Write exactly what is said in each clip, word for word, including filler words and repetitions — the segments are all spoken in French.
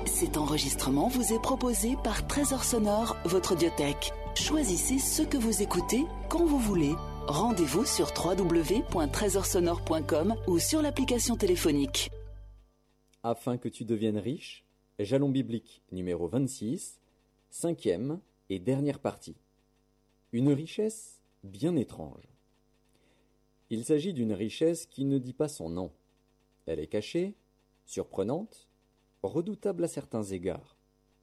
Cet enregistrement vous est proposé par Trésor Sonore, votre audiothèque. Choisissez ce que vous écoutez quand vous voulez. Rendez-vous sur w w w point trésor sonore point com ou sur l'application téléphonique. Afin que tu deviennes riche, jalon biblique numéro vingt-six, cinquième et dernière partie. Une richesse bien étrange. Il s'agit d'une richesse qui ne dit pas son nom. Elle est cachée, surprenante, redoutable à certains égards.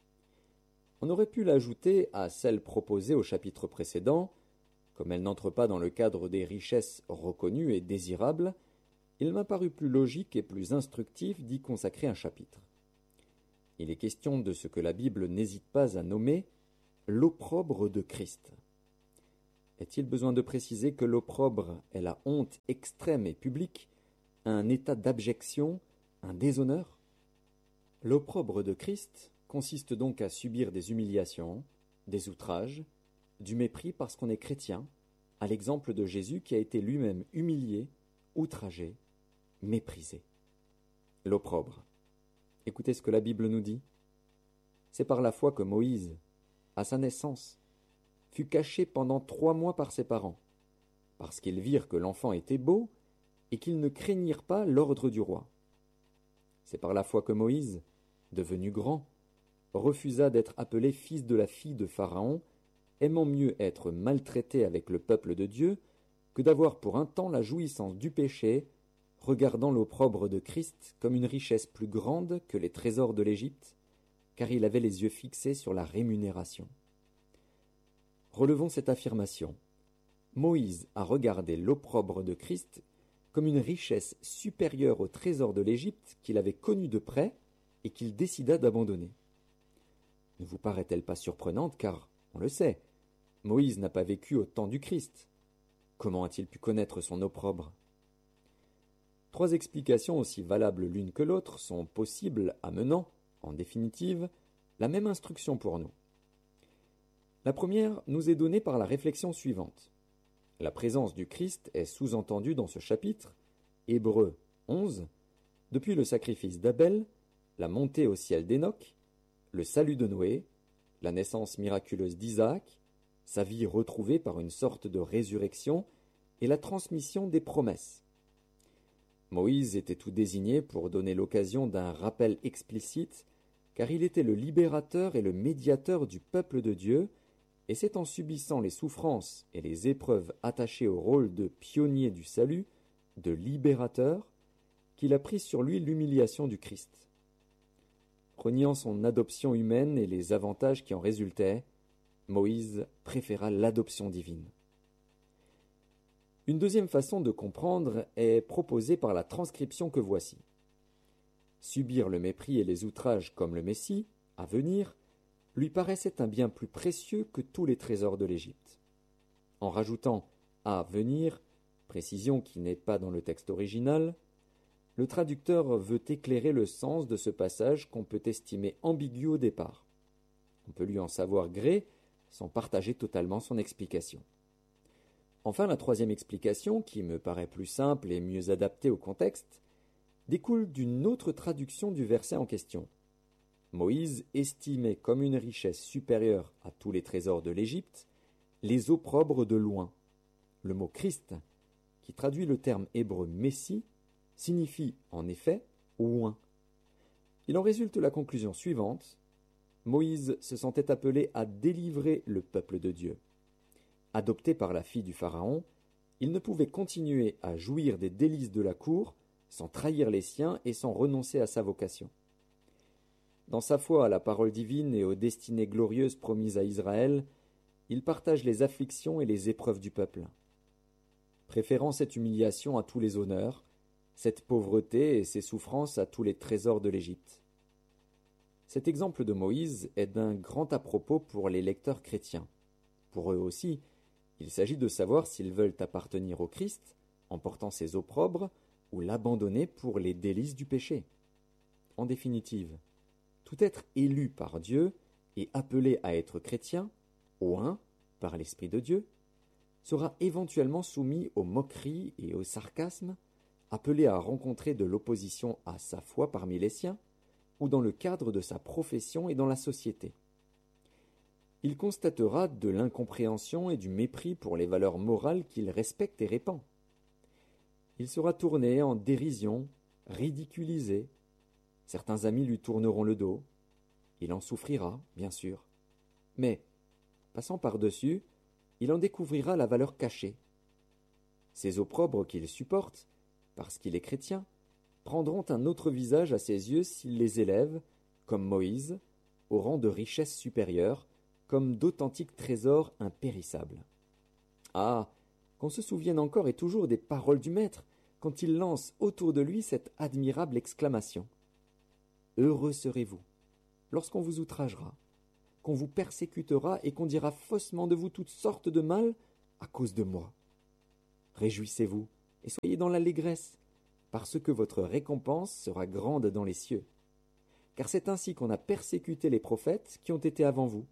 On aurait pu l'ajouter à celle proposée au chapitre précédent. Comme elle n'entre pas dans le cadre des richesses reconnues et désirables, il m'a paru plus logique et plus instructif d'y consacrer un chapitre. Il est question de ce que la Bible n'hésite pas à nommer l'opprobre de Christ. Est-il besoin de préciser que l'opprobre est la honte extrême et publique, un état d'abjection, un déshonneur ? L'opprobre de Christ consiste donc à subir des humiliations, des outrages, du mépris parce qu'on est chrétien, à l'exemple de Jésus qui a été lui-même humilié, outragé, méprisé. L'opprobre. Écoutez ce que la Bible nous dit. C'est par la foi que Moïse, à sa naissance, fut caché pendant trois mois par ses parents, parce qu'ils virent que l'enfant était beau et qu'ils ne craignirent pas l'ordre du roi. C'est par la foi que Moïse, devenu grand, refusa d'être appelé fils de la fille de Pharaon, aimant mieux être maltraité avec le peuple de Dieu que d'avoir pour un temps la jouissance du péché, regardant l'opprobre de Christ comme une richesse plus grande que les trésors de l'Égypte, car il avait les yeux fixés sur la rémunération. Relevons cette affirmation. Moïse a regardé l'opprobre de Christ comme une richesse supérieure aux trésors de l'Égypte qu'il avait connu de près et qu'il décida d'abandonner. Ne vous paraît-elle pas surprenante car, on le sait, Moïse n'a pas vécu au temps du Christ. Comment a-t-il pu connaître son opprobre ? Trois explications aussi valables l'une que l'autre sont possibles, amenant, en définitive, la même instruction pour nous. La première nous est donnée par la réflexion suivante. La présence du Christ est sous-entendue dans ce chapitre, Hébreux onze, depuis le sacrifice d'Abel, la montée au ciel d'Enoch, le salut de Noé, la naissance miraculeuse d'Isaac, sa vie retrouvée par une sorte de résurrection et la transmission des promesses. Moïse était tout désigné pour donner l'occasion d'un rappel explicite, car il était le libérateur et le médiateur du peuple de Dieu, et c'est en subissant les souffrances et les épreuves attachées au rôle de pionnier du salut, de libérateur, qu'il a pris sur lui l'humiliation du Christ. Reniant son adoption humaine et les avantages qui en résultaient, Moïse préféra l'adoption divine. Une deuxième façon de comprendre est proposée par la transcription que voici. Subir le mépris et les outrages comme le Messie, à venir, lui paraissait un bien plus précieux que tous les trésors de l'Égypte. En rajoutant « à venir », précision qui n'est pas dans le texte original, le traducteur veut éclairer le sens de ce passage qu'on peut estimer ambigu au départ. On peut lui en savoir gré sans partager totalement son explication. Enfin, la troisième explication, qui me paraît plus simple et mieux adaptée au contexte, découle d'une autre traduction du verset en question. Moïse estimait comme une richesse supérieure à tous les trésors de l'Égypte les opprobres de loin. Le mot Christ, qui traduit le terme hébreu Messie, signifie en effet oint. Il en résulte la conclusion suivante. Moïse se sentait appelé à délivrer le peuple de Dieu. Adopté par la fille du Pharaon, il ne pouvait continuer à jouir des délices de la cour sans trahir les siens et sans renoncer à sa vocation. Dans sa foi à la parole divine et aux destinées glorieuses promises à Israël, il partage les afflictions et les épreuves du peuple. Préférant cette humiliation à tous les honneurs, cette pauvreté et ces souffrances à tous les trésors de l'Égypte. Cet exemple de Moïse est d'un grand à propos pour les lecteurs chrétiens. Pour eux aussi, il s'agit de savoir s'ils veulent appartenir au Christ, en portant ses opprobres, ou l'abandonner pour les délices du péché. En définitive, tout être élu par Dieu et appelé à être chrétien, oint par l'Esprit de Dieu, sera éventuellement soumis aux moqueries et au sarcasme, appelé à rencontrer de l'opposition à sa foi parmi les siens, ou dans le cadre de sa profession et dans la société. Il constatera de l'incompréhension et du mépris pour les valeurs morales qu'il respecte et répand. Il sera tourné en dérision, ridiculisé. Certains amis lui tourneront le dos. Il en souffrira, bien sûr. Mais, passant par-dessus, il en découvrira la valeur cachée. Ces opprobres qu'il supporte, parce qu'il est chrétien, prendront un autre visage à ses yeux s'il les élève, comme Moïse, au rang de richesse supérieure, comme d'authentiques trésors impérissables. Ah, qu'on se souvienne encore et toujours des paroles du Maître, quand il lance autour de lui cette admirable exclamation. Heureux serez-vous, lorsqu'on vous outragera, qu'on vous persécutera et qu'on dira faussement de vous toutes sortes de mal à cause de moi. Réjouissez-vous et soyez dans l'allégresse, parce que votre récompense sera grande dans les cieux. Car c'est ainsi qu'on a persécuté les prophètes qui ont été avant vous.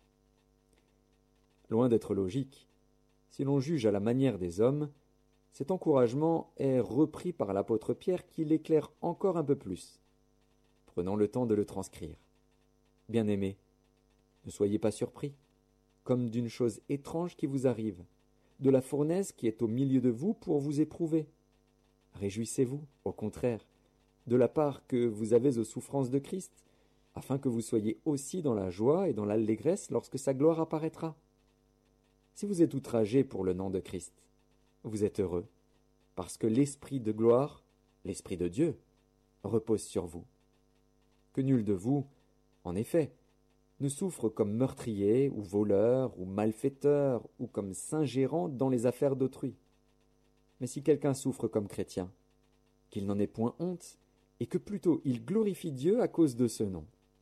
Loin d'être logique, si l'on juge à la manière des hommes, cet encouragement est repris par l'apôtre Pierre qui l'éclaire encore un peu plus. Prenons le temps de le transcrire. Bien-aimés, ne soyez pas surpris, comme d'une chose étrange qui vous arrive, de la fournaise qui est au milieu de vous pour vous éprouver. Réjouissez-vous, au contraire, de la part que vous avez aux souffrances de Christ, afin que vous soyez aussi dans la joie et dans l'allégresse lorsque sa gloire apparaîtra. Si vous êtes outragés pour le nom de Christ, vous êtes heureux, parce que l'Esprit de gloire, l'Esprit de Dieu, repose sur vous. Que nul de vous, en effet, ne souffre comme meurtrier ou voleur ou malfaiteur ou comme s'ingérant dans les affaires d'autrui. Mais si quelqu'un souffre comme chrétien, qu'il n'en ait point honte, et que plutôt il glorifie Dieu à cause de ce nom.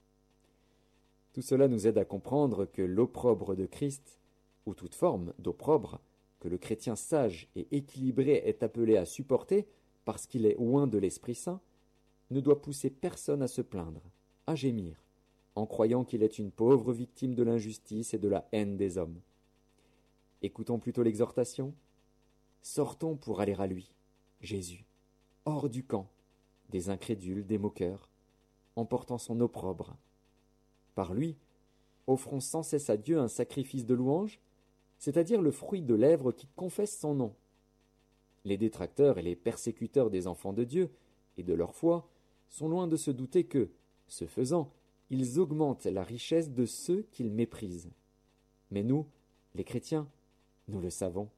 Tout cela nous aide à comprendre que l'opprobre de Christ, ou toute forme d'opprobre, que le chrétien sage et équilibré est appelé à supporter parce qu'il est oint de l'Esprit Saint, ne doit pousser personne à se plaindre, à gémir, en croyant qu'il est une pauvre victime de l'injustice et de la haine des hommes. Écoutons plutôt l'exhortation. Sortons pour aller à lui, Jésus, hors du camp, des incrédules, des moqueurs, en portant son opprobre. Par lui, offrons sans cesse à Dieu un sacrifice de louange, c'est-à-dire le fruit de lèvres qui confessent son nom. Les détracteurs et les persécuteurs des enfants de Dieu et de leur foi sont loin de se douter que, ce faisant, ils augmentent la richesse de ceux qu'ils méprisent. Mais nous, les chrétiens, nous le savons.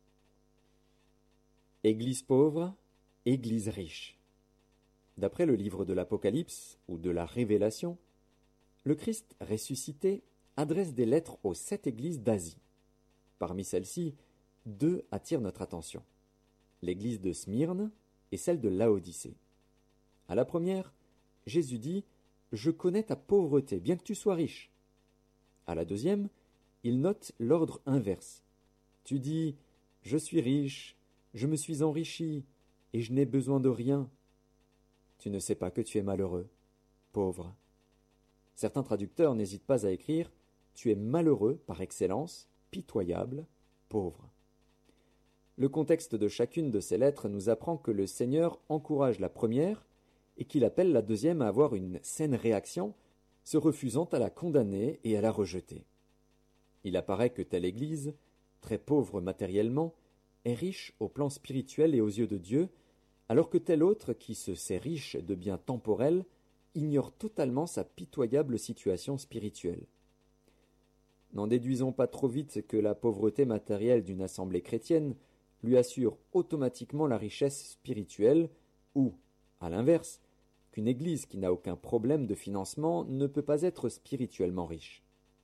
Église pauvre, Église riche. D'après le livre de l'Apocalypse ou de la Révélation, le Christ ressuscité adresse des lettres aux sept églises d'Asie. Parmi celles-ci, deux attirent notre attention. L'église de Smyrne et celle de Laodicée. À la première, Jésus dit « Je connais ta pauvreté, bien que tu sois riche ». À la deuxième, il note l'ordre inverse. Tu dis « Je suis riche, je me suis enrichi, et je n'ai besoin de rien ». Tu ne sais pas que tu es malheureux, pauvre. Certains traducteurs n'hésitent pas à écrire « Tu es malheureux par excellence, pitoyable, pauvre ». Le contexte de chacune de ces lettres nous apprend que le Seigneur encourage la première et qu'il appelle la deuxième à avoir une saine réaction, se refusant à la condamner et à la rejeter. Il apparaît que telle Église, très pauvre matériellement, est riche au plan spirituel et aux yeux de Dieu, alors que telle autre, qui se sait riche de biens temporels, ignore totalement sa pitoyable situation spirituelle. N'en déduisons pas trop vite que la pauvreté matérielle d'une assemblée chrétienne lui assure automatiquement la richesse spirituelle, ou, à l'inverse, qu'une église qui n'a aucun problème de financement ne peut pas être spirituellement riche.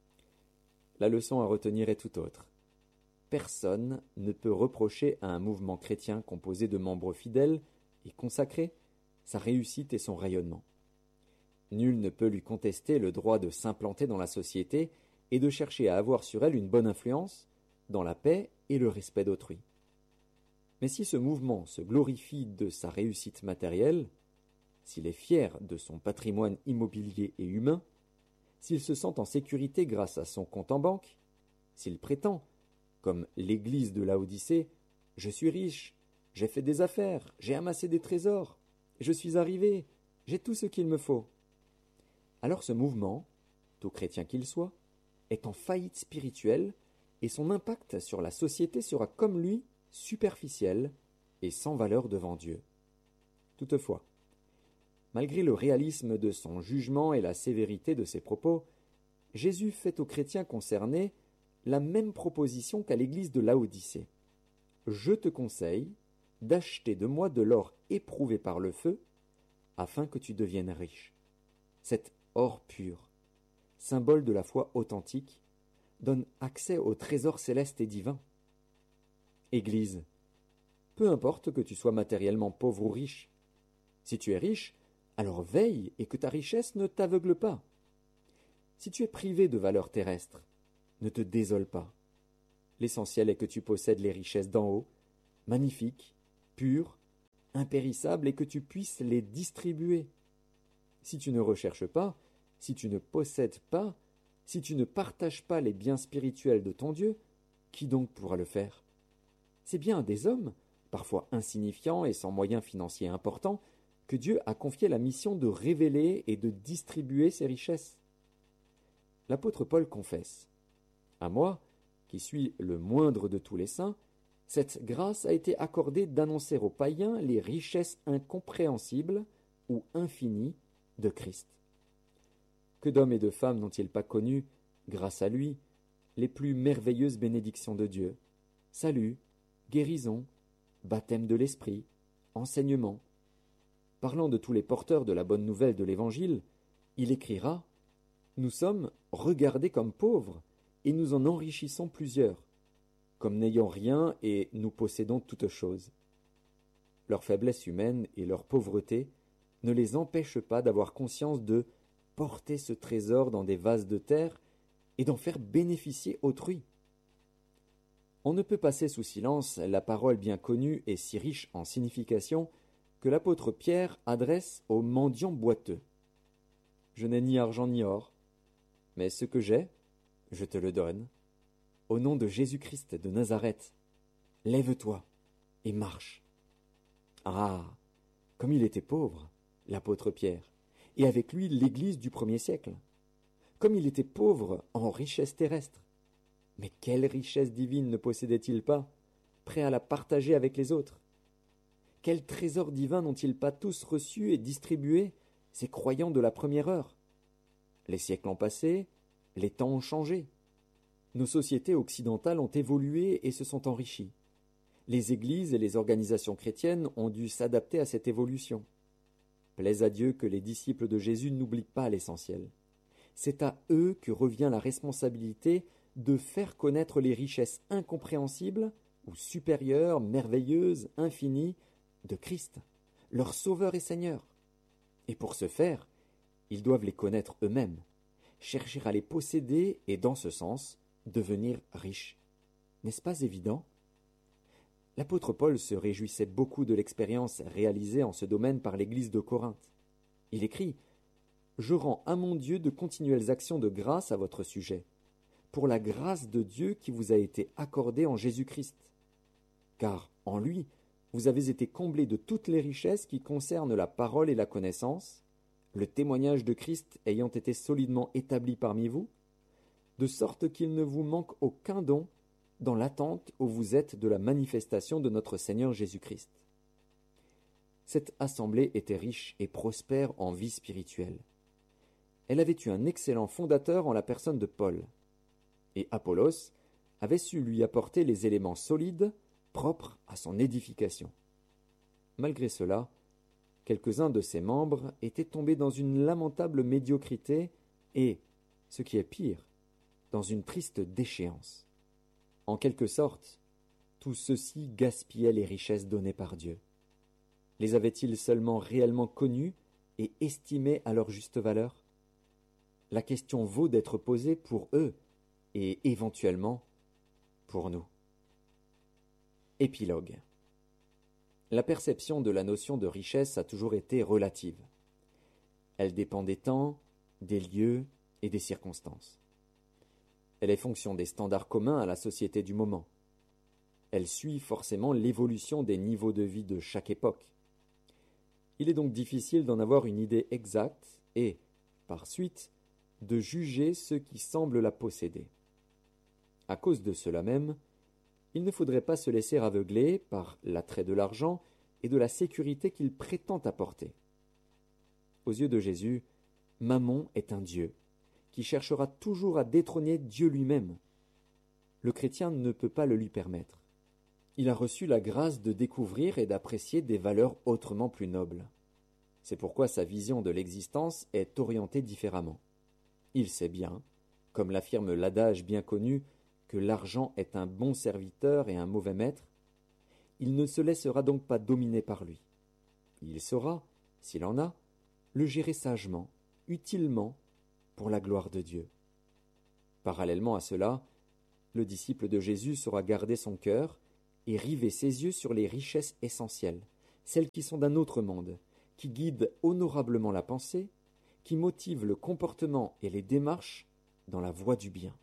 La leçon à retenir est tout autre. Personne ne peut reprocher à un mouvement chrétien composé de membres fidèles et consacrés sa réussite et son rayonnement. Nul ne peut lui contester le droit de s'implanter dans la société et de chercher à avoir sur elle une bonne influence, dans la paix et le respect d'autrui. Mais si ce mouvement se glorifie de sa réussite matérielle, s'il est fier de son patrimoine immobilier et humain, s'il se sent en sécurité grâce à son compte en banque, s'il prétend, comme l'église de Laodicée, « Je suis riche, j'ai fait des affaires, j'ai amassé des trésors, je suis arrivé, j'ai tout ce qu'il me faut », alors ce mouvement, tout chrétien qu'il soit, est en faillite spirituelle et son impact sur la société sera comme lui superficiel et sans valeur devant Dieu. Toutefois, malgré le réalisme de son jugement et la sévérité de ses propos, Jésus fait aux chrétiens concernés la même proposition qu'à l'église de Laodicée. « Je te conseille d'acheter de moi de l'or éprouvé par le feu, afin que tu deviennes riche. » Cet or pur, symbole de la foi authentique, donne accès au trésor céleste et divin. Église, peu importe que tu sois matériellement pauvre ou riche. Si tu es riche, alors veille et que ta richesse ne t'aveugle pas. Si tu es privé de valeurs terrestres, ne te désole pas. L'essentiel est que tu possèdes les richesses d'en haut, magnifiques, pures, impérissables, et que tu puisses les distribuer. Si tu ne recherches pas, si tu ne possèdes pas, si tu ne partages pas les biens spirituels de ton Dieu, qui donc pourra le faire? C'est bien à des hommes, parfois insignifiants et sans moyens financiers importants, que Dieu a confié la mission de révéler et de distribuer ses richesses. L'apôtre Paul confesse « À moi, qui suis le moindre de tous les saints, cette grâce a été accordée d'annoncer aux païens les richesses incompréhensibles ou infinies de Christ. Que d'hommes et de femmes n'ont-ils pas connu, grâce à lui, les plus merveilleuses bénédictions de Dieu, salut, guérison, baptême de l'Esprit, enseignement. Parlant de tous les porteurs de la bonne nouvelle de l'Évangile, il écrira « Nous sommes regardés comme pauvres, et nous en enrichissons plusieurs, comme n'ayant rien et nous possédons toutes choses. » Leur faiblesse humaine et leur pauvreté ne les empêchent pas d'avoir conscience de porter ce trésor dans des vases de terre et d'en faire bénéficier autrui. On ne peut passer sous silence la parole bien connue et si riche en signification que l'apôtre Pierre adresse aux mendiants boiteux. « Je n'ai ni argent ni or, mais ce que j'ai, je te le donne. Au nom de Jésus-Christ de Nazareth, lève-toi et marche. » Ah, comme il était pauvre, l'apôtre Pierre, et avec lui l'Église du premier siècle. Comme il était pauvre en richesse terrestre. Mais quelle richesse divine ne possédait-il pas, prêt à la partager avec les autres? Quel trésor divin n'ont-ils pas tous reçu et distribué, ces croyants de la première heure? Les siècles ont passé, les temps ont changé. Nos sociétés occidentales ont évolué et se sont enrichies. Les églises et les organisations chrétiennes ont dû s'adapter à cette évolution. Plaise à Dieu que les disciples de Jésus n'oublient pas l'essentiel. C'est à eux que revient la responsabilité de faire connaître les richesses incompréhensibles ou supérieures, merveilleuses, infinies de Christ, leur Sauveur et Seigneur. Et pour ce faire, ils doivent les connaître eux-mêmes, chercher à les posséder et, dans ce sens, devenir riches. N'est-ce pas évident? L'apôtre Paul se réjouissait beaucoup de l'expérience réalisée en ce domaine par l'Église de Corinthe. Il écrit « Je rends à mon Dieu de continuelles actions de grâce à votre sujet, pour la grâce de Dieu qui vous a été accordée en Jésus-Christ. Car, en lui, vous avez été comblés de toutes les richesses qui concernent la parole et la connaissance, le témoignage de Christ ayant été solidement établi parmi vous, de sorte qu'il ne vous manque aucun don dans l'attente où vous êtes de la manifestation de notre Seigneur Jésus-Christ. » Cette assemblée était riche et prospère en vie spirituelle. Elle avait eu un excellent fondateur en la personne de Paul. Et Apollos avait su lui apporter les éléments solides propres à son édification. Malgré cela, quelques-uns de ses membres étaient tombés dans une lamentable médiocrité et, ce qui est pire, dans une triste déchéance. En quelque sorte, tout ceci gaspillait les richesses données par Dieu. Les avait-il seulement réellement connus et estimés à leur juste valeur? La question vaut d'être posée pour eux et éventuellement pour nous. Épilogue. La perception de la notion de richesse a toujours été relative. Elle dépend des temps, des lieux et des circonstances. Elle est fonction des standards communs à la société du moment. Elle suit forcément l'évolution des niveaux de vie de chaque époque. Il est donc difficile d'en avoir une idée exacte et, par suite, de juger ceux qui semblent la posséder. À cause de cela même, il ne faudrait pas se laisser aveugler par l'attrait de l'argent et de la sécurité qu'il prétend apporter. Aux yeux de Jésus, Mammon est un dieu qui cherchera toujours à détrôner Dieu lui-même. Le chrétien ne peut pas le lui permettre. Il a reçu la grâce de découvrir et d'apprécier des valeurs autrement plus nobles. C'est pourquoi sa vision de l'existence est orientée différemment. Il sait bien, comme l'affirme l'adage bien connu, que l'argent est un bon serviteur et un mauvais maître. Il ne se laissera donc pas dominer par lui. Il saura, s'il en a, le gérer sagement, utilement, pour la gloire de Dieu. Parallèlement à cela, le disciple de Jésus saura garder son cœur et river ses yeux sur les richesses essentielles, celles qui sont d'un autre monde, qui guident honorablement la pensée, qui motivent le comportement et les démarches dans la voie du bien.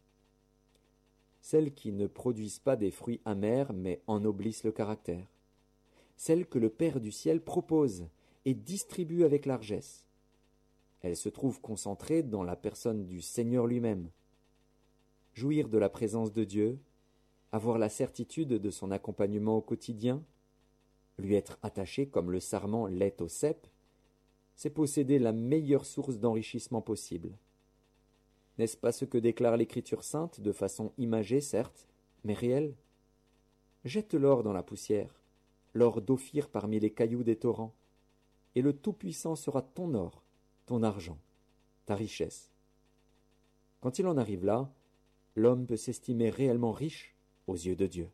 Celles qui ne produisent pas des fruits amers mais ennoblissent le caractère. Celles que le Père du ciel propose et distribue avec largesse. Elles se trouvent concentrées dans la personne du Seigneur lui-même. Jouir de la présence de Dieu, avoir la certitude de son accompagnement au quotidien, lui être attaché comme le sarment l'est au cep, c'est posséder la meilleure source d'enrichissement possible. N'est-ce pas ce que déclare l'Écriture sainte, de façon imagée, certes, mais réelle? Jette l'or dans la poussière, l'or d'Ophir parmi les cailloux des torrents, et le Tout-Puissant sera ton or, ton argent, ta richesse. Quand il en arrive là, l'homme peut s'estimer réellement riche aux yeux de Dieu.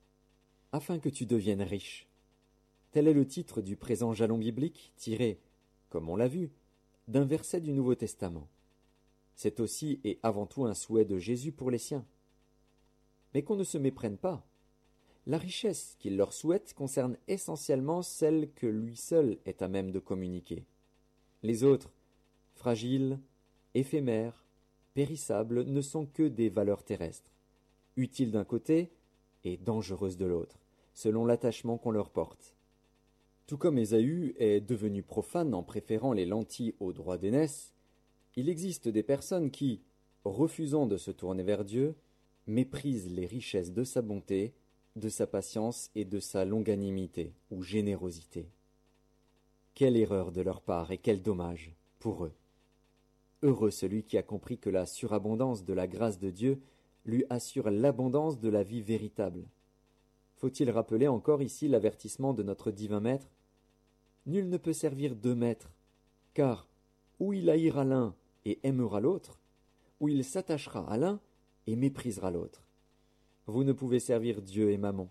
Afin que tu deviennes riche. Tel est le titre du présent jalon biblique, tiré, comme on l'a vu, d'un verset du Nouveau Testament. C'est aussi et avant tout un souhait de Jésus pour les siens. Mais qu'on ne se méprenne pas. La richesse qu'il leur souhaite concerne essentiellement celle que lui seul est à même de communiquer. Les autres, fragiles, éphémères, périssables, ne sont que des valeurs terrestres, utiles d'un côté et dangereuses de l'autre, selon l'attachement qu'on leur porte. Tout comme Ésaü est devenu profane en préférant les lentilles aux droits d'aînesse, il existe des personnes qui, refusant de se tourner vers Dieu, méprisent les richesses de sa bonté, de sa patience et de sa longanimité ou générosité. Quelle erreur de leur part et quel dommage pour eux. Heureux celui qui a compris que la surabondance de la grâce de Dieu lui assure l'abondance de la vie véritable. Faut-il rappeler encore ici l'avertissement de notre divin Maître? Nul ne peut servir deux maîtres, car ou il haïra l'un et aimera l'autre, ou il s'attachera à l'un et méprisera l'autre. Vous ne pouvez servir Dieu et Mammon.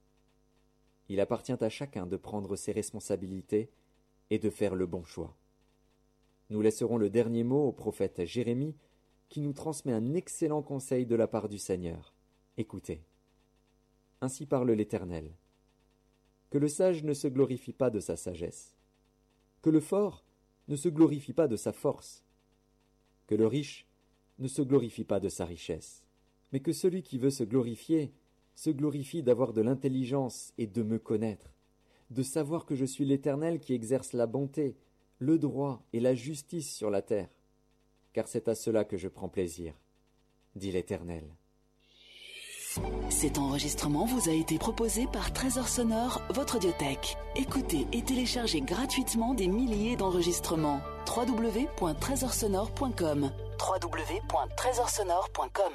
Il appartient à chacun de prendre ses responsabilités et de faire le bon choix. Nous laisserons le dernier mot au prophète Jérémie, qui nous transmet un excellent conseil de la part du Seigneur. Écoutez. Ainsi parle l'Éternel. Que le sage ne se glorifie pas de sa sagesse, que le fort ne se glorifie pas de sa force, que le riche ne se glorifie pas de sa richesse, mais que celui qui veut se glorifier se glorifie d'avoir de l'intelligence et de me connaître, de savoir que je suis l'Éternel qui exerce la bonté, le droit et la justice sur la terre, car c'est à cela que je prends plaisir, dit l'Éternel. Cet enregistrement vous a été proposé par Trésor Sonore, votre audiothèque. Écoutez et téléchargez gratuitement des milliers d'enregistrements. w w w point trésor sonore point com w w w point trésor sonore point com.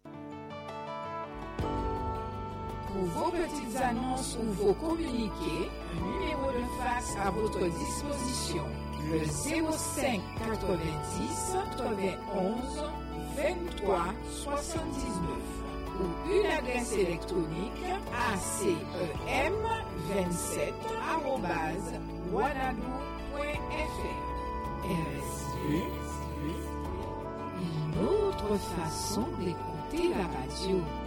Pour vos petites annonces ou vos communiqués, un numéro de fax à votre disposition. Le zéro cinq quatre-vingt-dix quatre-vingt-onze vingt-trois soixante-dix-neuf. Ou une adresse électronique a c e m vingt-sept arobase wanadoo point f r. R S U, une autre façon d'écouter la radio.